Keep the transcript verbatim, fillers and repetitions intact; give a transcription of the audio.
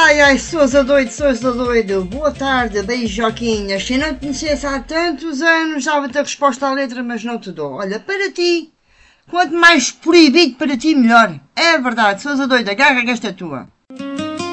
Ai, ai, Sousa doido, Sousa doido. Boa tarde, beijoquinhas. Se não te conhecesse há tantos anos, dava-te a resposta à letra, mas não te dou. Olha, para ti, quanto mais proibido para ti, melhor. É verdade, Sousa doido, agarra esta tua.